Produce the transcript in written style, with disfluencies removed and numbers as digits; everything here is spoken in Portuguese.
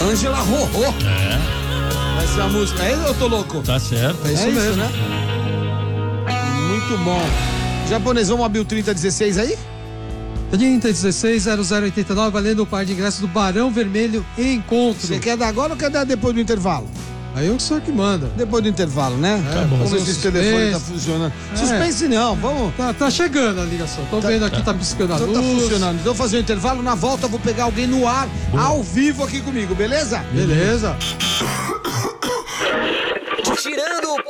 Ângela Rorô. Essa é a música. É, eu tô louco? Tá certo. É isso mesmo, né? Muito bom. Japonesão Abil 3016 aí? 3016-0089, valendo o par de ingressos do Barão Vermelho Encontro. Você quer dar agora ou quer dar depois do intervalo? Aí eu sou que manda. Depois do intervalo, né? Vamos ver se esse telefone tá funcionando. Suspense não, vamos. Tá chegando a ligação. Tô vendo aqui, tá piscando a luz. Tá funcionando. Então, fazer o intervalo. Na volta, eu vou pegar alguém no ar, ao vivo aqui comigo, beleza? Beleza. Tirando o